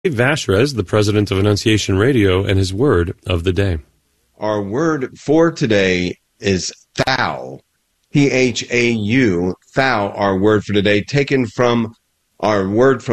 Vashrez, the president of Annunciation Radio, and his word of the day. Our word for today is thou, Thau, thou, our word for today, taken from our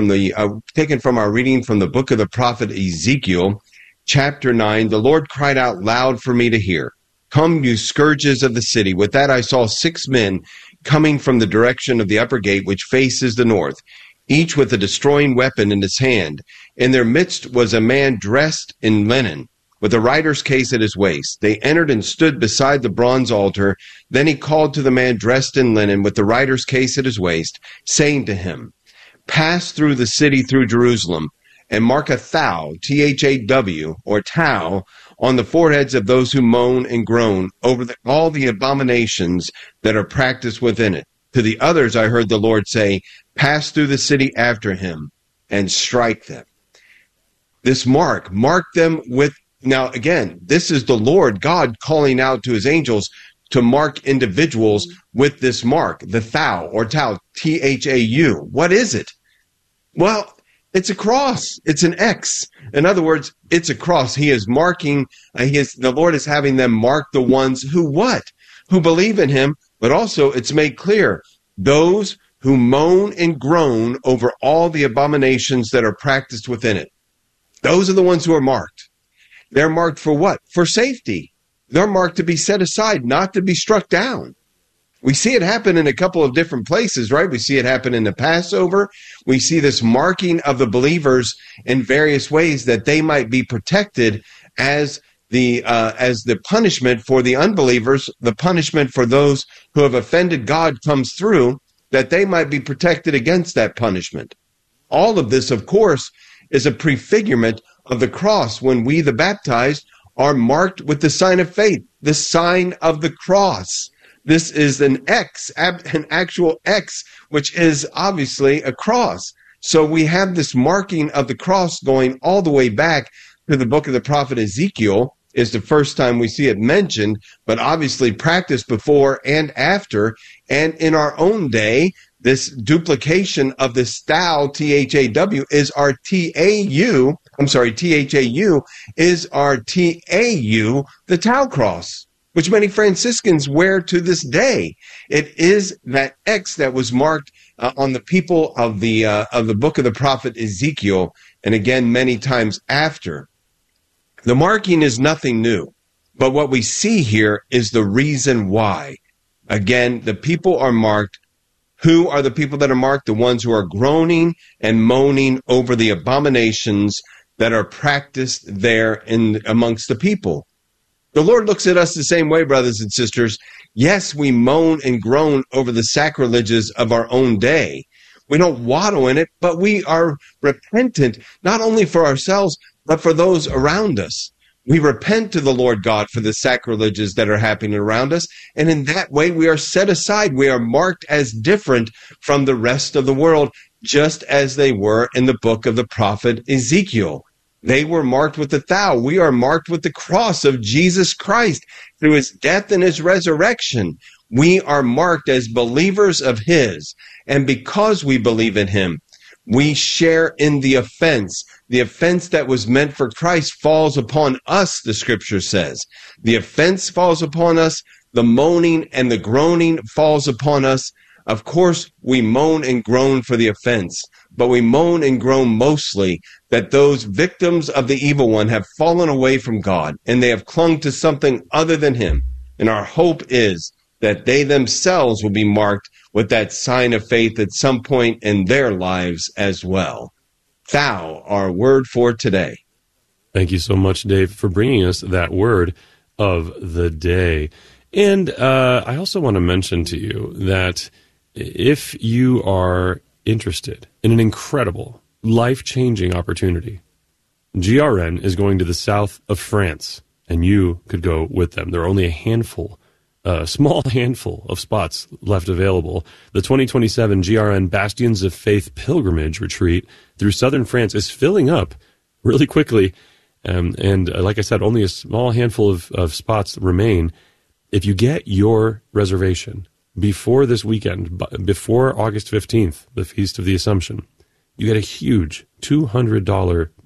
reading from the book of the prophet Ezekiel, chapter 9. The Lord cried out loud for me to hear. Come, you scourges of the city. With that I saw 6 men coming from the direction of the upper gate, which faces the north, each with a destroying weapon in his hand. In their midst was a man dressed in linen, with a writer's case at his waist. They entered and stood beside the bronze altar. Then he called to the man dressed in linen, with the writer's case at his waist, saying to him, Pass through the city through Jerusalem, and mark a thou, T-H-A-W, or tau, on the foreheads of those who moan and groan over all the abominations that are practiced within it. To the others I heard the Lord say, Pass through the city after him, and strike them. This mark them with, now again, this is the Lord God calling out to his angels to mark individuals with this mark, the thou, or tau, T-H-A-U. What is it? Well, it's a cross. It's an X. In other words, it's a cross. He is marking, the Lord is having them mark the ones who what? Who believe in him, but also it's made clear, those who moan and groan over all the abominations that are practiced within it. Those are the ones who are marked. They're marked for what? For safety. They're marked to be set aside, not to be struck down. We see it happen in a couple of different places, right? We see it happen in the Passover. We see this marking of the believers in various ways that they might be protected as the punishment for the unbelievers, the punishment for those who have offended God comes through, that they might be protected against that punishment. All of this, of course, is a prefigurement of the cross when we, the baptized, are marked with the sign of faith, the sign of the cross. This is an X, an actual X, which is obviously a cross. So we have this marking of the cross going all the way back to the book of the prophet Ezekiel, is the first time we see it mentioned, but obviously practiced before and after. And in our own day, this duplication of this thou, T-H-A-W, is our T-A-U, T-H-A-U, is our T-A-U, the tau cross, which many Franciscans wear to this day. It is that X that was marked on the people of the book of the prophet Ezekiel, and again many times after. The marking is nothing new, but what we see here is the reason why. Again, the people are marked. Who are the people that are marked? The ones who are groaning and moaning over the abominations that are practiced there amongst the people. The Lord looks at us the same way, brothers and sisters. Yes, we moan and groan over the sacrileges of our own day. We don't waddle in it, but we are repentant, not only for ourselves, but for those around us. We repent to the Lord God for the sacrileges that are happening around us, and in that way we are set aside. We are marked as different from the rest of the world, just as they were in the book of the prophet Ezekiel. They were marked with the thou. We are marked with the cross of Jesus Christ through his death and his resurrection. We are marked as believers of his, and because we believe in him, we share in the offense. The offense that was meant for Christ falls upon us, the scripture says. The offense falls upon us. The moaning and the groaning falls upon us. Of course, we moan and groan for the offense, but we moan and groan mostly that those victims of the evil one have fallen away from God and they have clung to something other than him. And our hope is that they themselves will be marked with that sign of faith at some point in their lives as well. Thou, our word for today. Thank you so much, Dave, for bringing us that word of the day. And I also want to mention to you that if you are interested in an incredible, life-changing opportunity, GRN is going to the south of France, and you could go with them. There are only a small handful of spots left available. The 2027 GRN Bastions of Faith Pilgrimage Retreat through southern France is filling up really quickly. And like I said, only a small handful of spots remain. If you get your reservation before this weekend, before August 15th, the Feast of the Assumption, you get a huge $200